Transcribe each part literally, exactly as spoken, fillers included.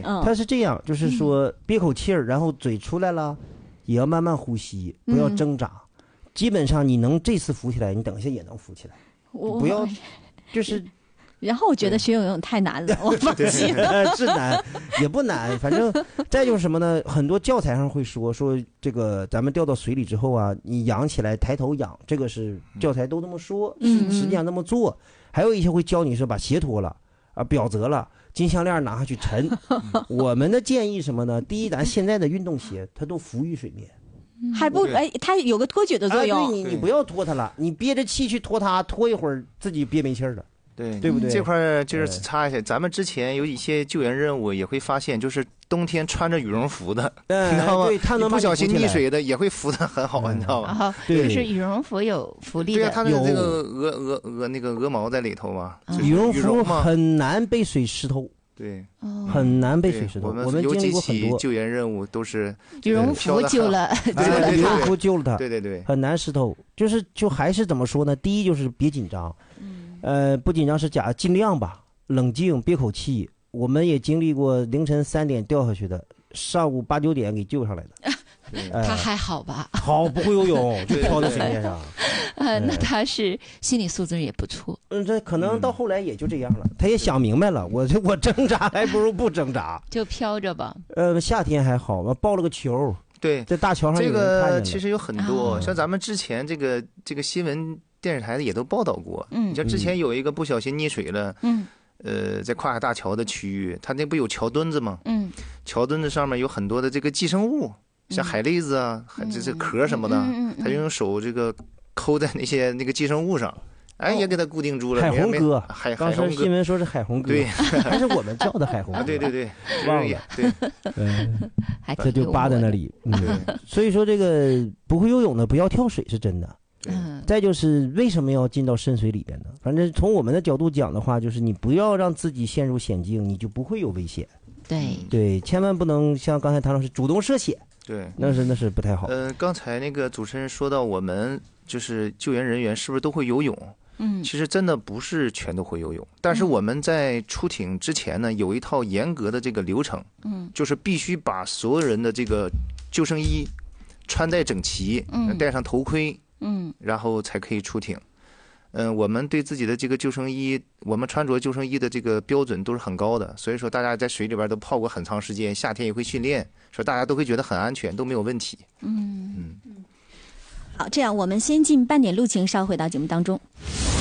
嗯， 它是这样，就是说憋口气儿，然后嘴出来了，也要慢慢呼吸，不要挣扎。嗯、基本上你能这次浮起来，你等一下也能浮起来。 我不要，就是。 然后我觉得学游泳太难了，我放弃了。 是难，也不难，反正再就是什么呢？很多教材上会说说这个，咱们掉到水里之后啊，你仰起来抬头仰，这个是教材都这么说， 嗯、 实际上那么做。还有一些会教你说把鞋脱了啊，表折了，金项链拿下去沉。我们的建议什么呢？第一，咱现在的运动鞋它都浮于水面。 还不哎，它有个托举的作用。 哎、对你你不要拖它了，你憋着气去拖它，拖一会儿自己憋没气儿了。 对， 对不对？ 这块就是插一下，咱们之前有一些救援任务也会发现，就是冬天穿着羽绒服的， 嗯、 你知道吗？ 对，他能不小心溺水的也会浮得很好，嗯、你知道吗？ 对，就是羽绒服有浮力的。 对啊，它的这个鹅鹅鹅那个鹅毛在里头嘛， 嗯、羽绒服很难被水湿透。 对， 很难被水湿透。 我们我们有几经历过很多起救援任务都是羽绒服救了， 羽绒服救了他。 对对对， 很难湿透。就是就还是怎么说呢？第一就是别紧张。呃，不紧张是假，尽量吧，冷静，憋口气。我们也经历过凌晨三点掉下去的，上午八九点给救上来的。 呃、他还好吧？ 好，不会游泳就漂在水面上。 呃，那他是心理素质也不错。 嗯，这可能到后来也就这样了。嗯、他也想明白了，我我挣扎还不如不挣扎， 就飘着吧。 呃，夏天还好，我抱了个球。 对， 在大桥上这个其实有很多，啊、像咱们之前这个这个新闻。电视台也都报道过， 嗯， 你像之前有一个不小心溺水了， 嗯， 呃，在跨海大桥的区域，它那不有桥墩子吗？ 嗯， 桥墩子上面有很多的这个寄生物，像海蛎子啊，还这这壳什么的， 嗯嗯、 他就用手这个抠在那些那个寄生物上，哎，也给它固定住了。 海红哥， 海当时新闻说是海红哥， 对， 还是我们叫的海红哥， 对对对， 忘了， 对， 嗯， 还这就扒在那里，嗯，所以说这个不会游泳的不要跳水是真的。 嗯， 再就是为什么要进到深水里边呢？反正从我们的角度讲的话，就是你不要让自己陷入险境，你就不会有危险。 对对，千万不能像刚才唐老师主动涉险， 对， 那是那是不太好。 呃，刚才那个主持人说到我们就是救援人员是不是都会游泳？ 嗯， 其实真的不是全都会游泳，但是我们在出艇之前呢，有一套严格的这个流程， 嗯， 就是必须把所有人的这个救生衣穿戴整齐， 嗯， 戴上头盔。 嗯， 然后才可以出艇。嗯、呃，我们对自己的这个救生衣，我们穿着救生衣的这个标准都是很高的，所以说大家在水里边都泡过很长时间，夏天也会训练，说大家都会觉得很安全，都没有问题。 嗯嗯嗯。好，这样我们先进半点路情，稍回到节目当中。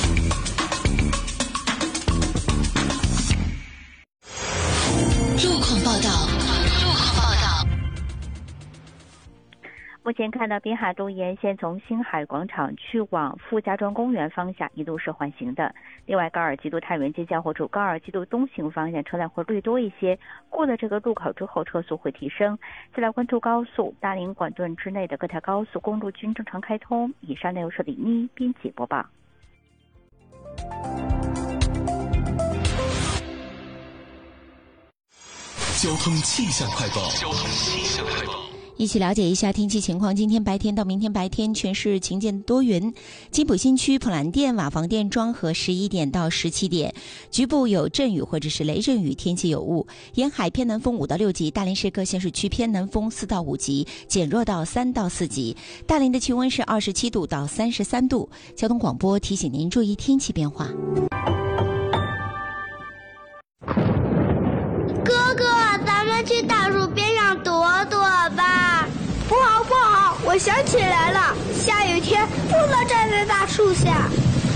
路况报道。 目前看到滨海路沿线从星海广场去往傅家庄公园方向一路是缓行的。另外，高尔基路太原街交汇处高尔基路东行方向车辆会略多一些，过了这个路口之后车速会提升。再来关注高速，大林管段之内的各条高速公路均正常开通。以上内容是李妮编辑播报。 交通气象快报。交通气象快报。 一起了解一下天气情况。今天白天到明天白天全市晴间多云，金浦新区普兰店、瓦房店、庄河十一点到十七点局部有阵雨或者是雷阵雨，天气有雾。沿海偏南风五到六级，大连市各县市区偏南风四到五级，减弱到三到四级。大连的气温是二十七度到三十三度。交通广播提醒您注意天气变化。 哥哥，咱们去大树边上躲躲吧。 不好不好，我想起来了，下雨天不能站在大树下。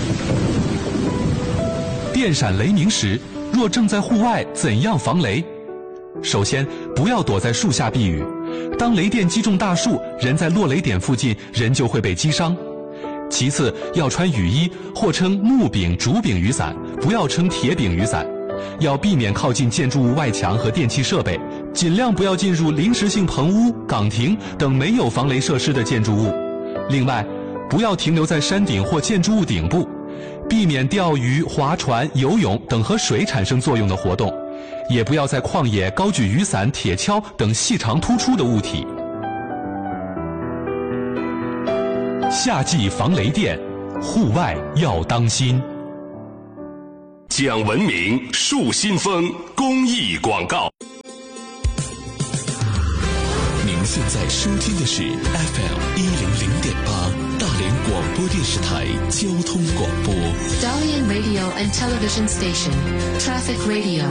电闪雷鸣时，若正在户外，怎样防雷？首先，不要躲在树下避雨。当雷电击中大树，人在落雷点附近，人就会被击伤。其次，要穿雨衣或称木柄、竹柄雨伞，不要称铁柄雨伞。要避免靠近建筑物外墙和电气设备，尽量不要进入临时性棚屋、岗亭等没有防雷设施的建筑物。另外，不要停留在山顶或建筑物顶部，避免钓鱼、划船、游泳等和水产生作用的活动，也不要在旷野高举雨伞、铁锹等细长突出的物体。夏季防雷电，户外要当心。 讲文明树新风公益广告。 现在收听的是 F M 一零零点八大连广播电视台交通广播。 Dalian Radio and Television Station, Traffic Radio。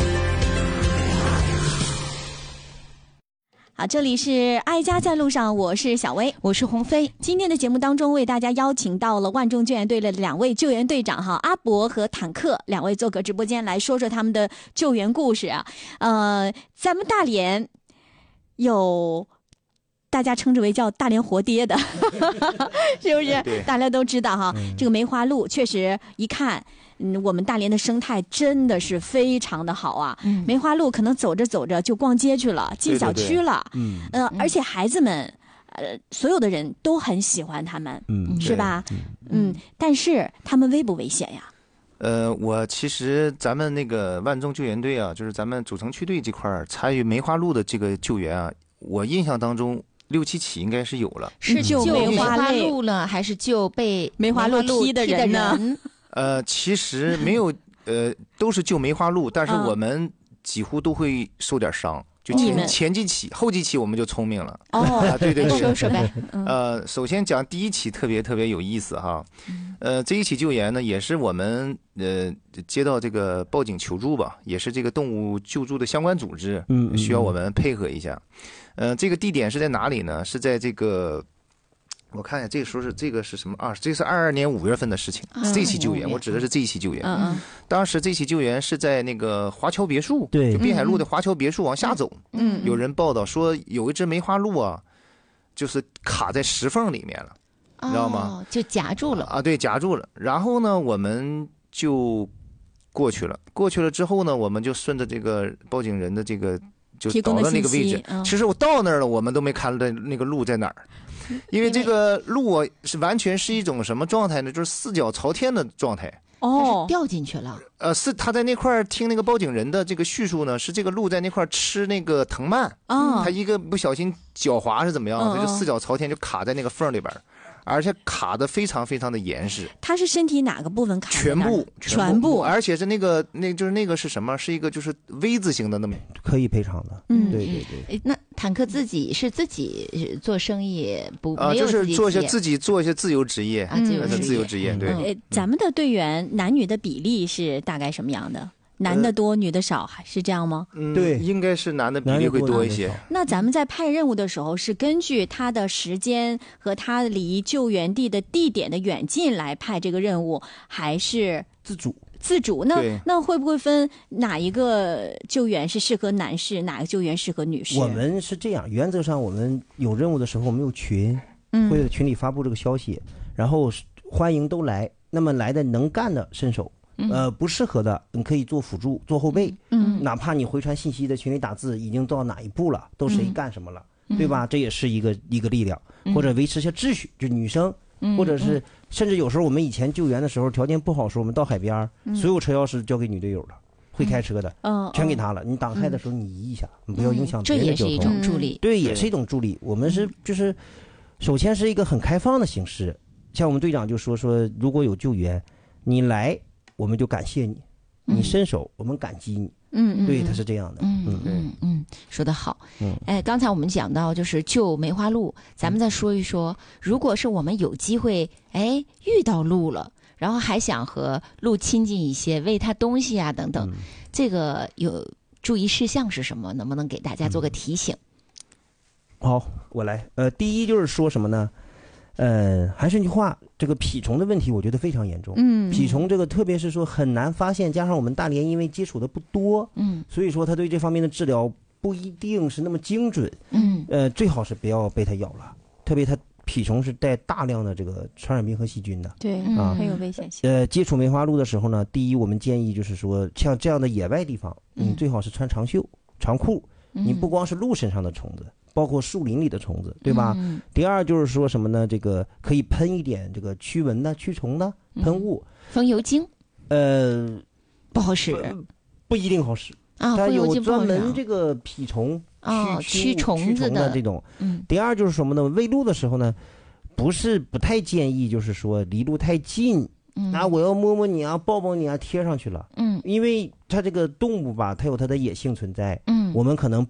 好，这里是爱家在路上，我是小薇， 我是鸿飞。 今天的节目当中，为大家邀请到了万众救援队的两位救援队长哈，阿伯和坦克两位做客直播间，来说说他们的救援故事啊。呃，咱们大连有大家称之为叫大连活爹的，是不是？大家都知道哈，这个梅花鹿确实一看。嗯，我们大连的生态真的是非常的好啊！嗯、梅花鹿可能走着走着就逛街去了，进小区了，对对对嗯，呃，而且孩子们，呃，所有的人都很喜欢他们，嗯，是吧？嗯，嗯但是他们危不危险呀？ 呃，我其实咱们那个万众救援队啊，就是咱们主城区队这块参与梅花鹿的这个救援啊，我印象当中六七起应该是有了， 是救梅花鹿了，还是救被梅花鹿踢的人呢？ 呃，其实没有，呃，都是救梅花鹿，但是我们几乎都会受点伤。就前前几起，后几起我们就聪明了。 哦， 啊、对对对， 说说呗。 呃，首先讲第一起特别特别有意思哈。呃，这一起救援呢，也是我们呃接到这个报警求助吧，也是这个动物救助的相关组织，嗯，需要我们配合一下。呃，这个地点是在哪里呢？是在这个。我看一下，这个时候是这个是什么啊？这是二二年五月份的事情，嗯、这起救援，我指的是这一起救援。嗯，当时这起救援是在那个华侨别墅，对，就滨海路的华侨别墅往下走。嗯，有人报道说有一只梅花鹿啊，就是卡在石缝里面了， 哦、 你知道吗？ 就夹住了啊，对，夹住了。然后呢，我们就过去了。过去了之后呢，我们就顺着这个报警人的这个就找到那个位置。嗯、其实我到那儿了，我们都没看到那个鹿在哪儿。因为这个鹿啊是完全是一种什么状态呢？就是四脚朝天的状态。 哦，掉进去了。 呃，是他在那块听那个报警人的这个叙述呢，是这个鹿在那块吃那个藤蔓。哦，他一个不小心脚滑是怎么样？他、哦、就四脚朝天就卡在那个缝里边，而且卡得非常非常的严实。 他是身体哪个部分卡？ 全部， 全部， 而且是那个那就是那个是什么？是一个就是 V 字形的那么可以赔偿的。 嗯， 对对对。 那坦克自己是自己做生意不？ 啊，就是做一些自己做一些自由职业啊，自由职业，自由职业。对， 呃，咱们的队员男女的比例是大概什么样的？男的多，女的少，还是这样吗？ 嗯，对，应该是男的比例会多一些。 那咱们在派任务的时候，是根据他的时间和他离救援地的地点的远近来派这个任务，还是自主？ 自主那那会不会分哪一个救援是适合男士，哪个救援适合女士？ 我们是这样，原则上我们有任务的时候，我们有群，嗯，会在群里发布这个消息，然后欢迎都来。那么来的能干的伸手。呃，不适合的，你可以做辅助，做后备。嗯，哪怕你回传信息在群里打字，已经到哪一步了，都谁干什么了，嗯、对吧？这也是一个一个力量，嗯、或者维持一下秩序，就女生，嗯、或者是甚至有时候我们以前救援的时候条件不好时候，我们到海边，嗯、所有车钥匙交给女队友了，会开车的，嗯、全给她了。你挡开的时候你移一下，嗯、你不要影响别人的交通。 这也是一种助力， 对，也是一种助力。我们是就是首先是一个很开放的形式，像我们队长就说说，如果有救援，你来我们就感谢你。你伸手，我们感激你。嗯，对，他是这样的。 嗯嗯嗯嗯，说得好。嗯，哎，刚才我们讲到就是救梅花鹿，咱们再说一说，如果是我们有机会，哎，遇到鹿了，然后还想和鹿亲近一些，喂它东西啊等等，嗯、这个有注意事项是什么？能不能给大家做个提醒？ 嗯、好，我来。呃，第一就是说什么呢？呃，还是那句话，这个蜱虫的问题，我觉得非常严重。嗯，蜱虫这个，特别是说很难发现，加上我们大连因为接触的不多，嗯，所以说他对这方面的治疗不一定是那么精准。嗯，呃，最好是不要被它咬了，特别它蜱虫是带大量的这个传染病和细菌的， 对，啊，很有危险性。 呃，接触梅花鹿的时候呢，第一，我们建议就是说，像这样的野外地方，你最好是穿长袖、长裤，你不光是鹿身上的虫子。包括树林里的虫子，对吧？嗯、第二就是说什么呢？这个可以喷一点这个驱蚊的、驱虫的喷雾， 风油精， 呃， 不好使， 不, 不一定好使啊。 它有专门这个蜱虫啊驱虫子的这种。嗯。第二就是什么呢？喂鹿的时候呢，不是不太建议，就是说离鹿太近。嗯。啊，我要摸摸你啊，抱抱你啊，贴上去了。嗯。因为它这个动物吧，它有它的野性存在。嗯。我们可能